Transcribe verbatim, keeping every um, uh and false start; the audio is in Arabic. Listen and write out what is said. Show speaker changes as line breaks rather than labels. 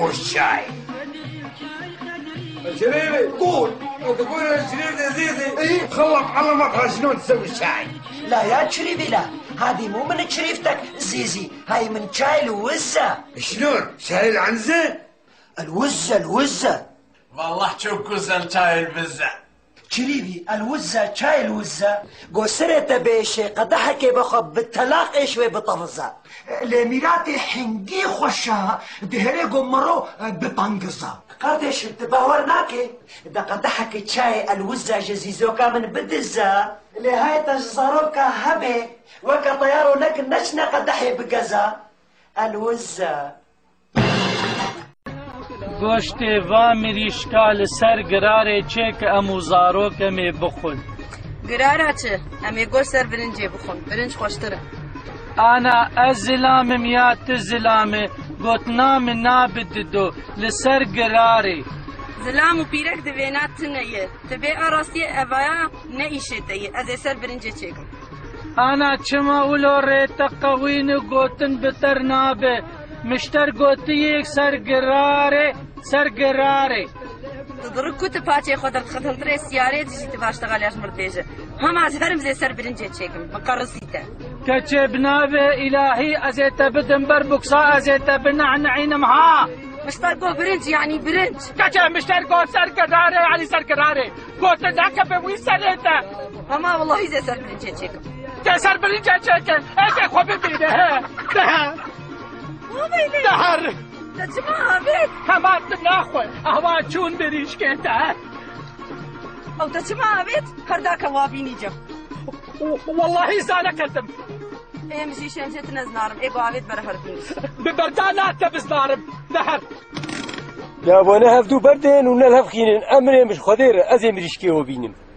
خوش شاي.
شريفي
قول.
لو تقول يا شريفي عزيزي ايه خلط علمتها شلون تسوي الشاي.
لا يا شريفي لا، هذه مو من شريفتك زيزي، هاي من شاي الوزة.
شلون؟ شاي العنزة؟
الوزة الوزة.
والله شوف كوزن شاي البزة.
شريفي الوزة شاي الوزة قوسرة بيشي قدحك بخب بالتلاقي شوي بطرزة لميراتي حنقي خوشها دهري قمرو بطنقزة قردش تباورناكي دا قدحك شاي الوزة جزيزوكا من بدزة لهاي تجزاروكا هبي وكا طيارو لك نشنا قدحي بقزة الوزة
گوشتی و مریشکا لسر گراره چه که امو زاروک امی بخون
گراره چه؟ امی گوش سر برنجی بخون، برنج خوشتره.
انا از زلامم یا تزلامه گوتنام نابد دو لسر گراره
زلام و پیرک دوینات تنیه تبه آراستی اوایا نیشه تیه از سر برنجی چکم
انا چما اولو ریتا قوین گوتن بتر نابه مشتر گوتی یک سرگراره سرگراره
تدرك كنت باتي خدرت خدمت تري سيارة تجي تباشتغل ياش مرتجة هم از هرم زي سر برنجي تشيكم مقرصيته
كتشي بنابه إلهي أزيت بدن بربكسا أزيت بنعنعين مها
مشتركو برنج يعني برنج
كتشي مشتركو سرقراري يعني سرقراري قلت ذاك بوي سريته
هما والله زي سر برنجي تشيكم
سر برنجي تشيكم ايش خو ببينه دهر دهر
تجمع بيت
كمان تناخوي أهوان شون بريش كيتا
أو تجمع بيت هرداك وابيني جم
والله زانا كلتم
إيه مشي شمشة نزنارم إيه قاعد برهر بنيس
ببردانا تبزنارم دهر
يا بنا هفدو بردين ونلهف خينين أمري مش خدير أزي مريشكي وبينم